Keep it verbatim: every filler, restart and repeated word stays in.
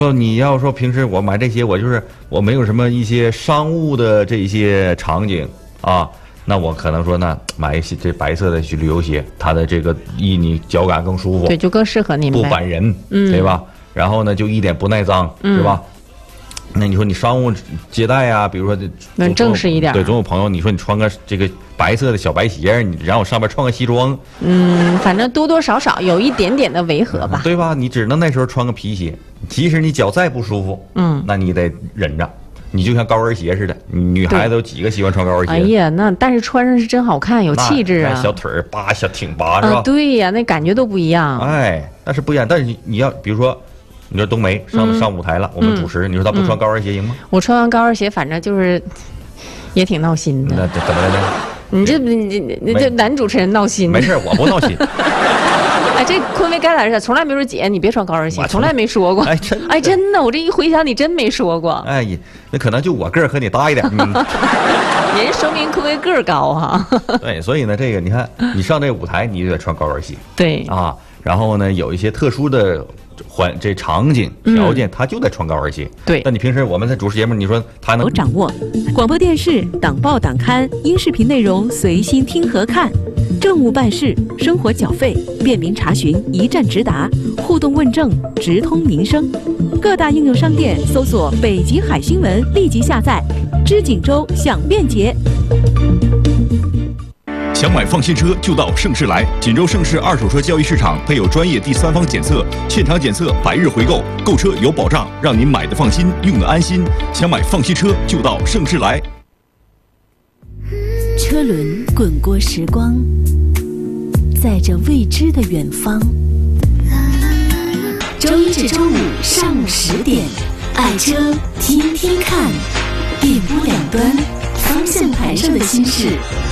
说你要说平时我买这些，我就是我没有什么一些商务的这些场景啊，那我可能说呢买一些这白色的旅游鞋，它的这个一你脚感更舒服， 对，就更适合你们， 不绊人，嗯，对吧？然后呢就一点不耐脏，嗯、是吧？那你说你商务接待啊，比如说能正式一点， 对，总有朋友你说你穿个这个白色的小白鞋，你然后上面穿个西装， 嗯，反正多多少少有一点点的违和吧， 对吧？你只能那时候穿个皮鞋，即使你脚再不舒服，嗯，那你得忍着。你就像高跟鞋似的，女孩子有几个喜欢穿高跟鞋？ 哎呀，那但是穿上是真好看，有气质啊！ 小腿儿拔小挺拔是吧？ 啊、对呀，那感觉都不一样。 哎，那是不一样。但是你你要比如说。你说冬梅上、嗯、上舞台了，我们主持，嗯、你说她不穿高跟鞋行吗？ 我穿完高跟鞋，反正就是也挺闹心的。 那怎么了呢？ 你这你你你这男主持人闹心。 没事，我不闹心。 哎，这昆威该来的从来没说姐，你别穿高跟鞋，从来没说过。 哎，真哎，真的，我这一回想，你真没说过。 哎，那可能就我个儿和你大一点。嗯、 人说明昆威个儿高哈。 对，所以呢，这个你看，你上这舞台，你就得穿高跟鞋。 对啊，然后呢，有一些特殊的。环这场景条件，他就得穿高跟鞋。 对， 那你平时我们在主持节目，你说他能掌握广播电视、党报、党刊、音视频内容，随心听和看，政务办事、生活缴费、便民查询，一站直达，互动问政，直通民生。各大应用商店搜索“北极海新闻”，立即下载。知锦州享便捷。 想买放心车就到盛世来，锦州盛世二手车交易市场配有专业第三方检测，现场检测，百日回购，购车有保障，让您买的放心，用的安心。想买放心车就到盛世来。 车轮滚过时光，载着未知的远方。周一至周五上午十点，爱车听听看，电波两端，方向盘上的心事。